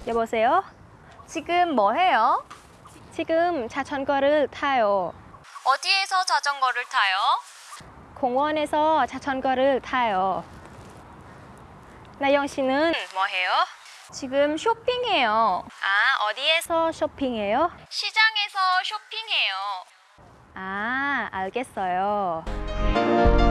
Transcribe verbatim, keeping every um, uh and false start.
여보세요? 지금 뭐 해요? 지금 자전거를 타요. 어디에서 자전거를 타요? 공원에서 자전거를 타요. 나영 씨는 뭐 해요? 지금 쇼핑해요. 아, 어디에서? 어디에서 쇼핑해요? 시장에서 쇼핑해요. 아, 알겠어요.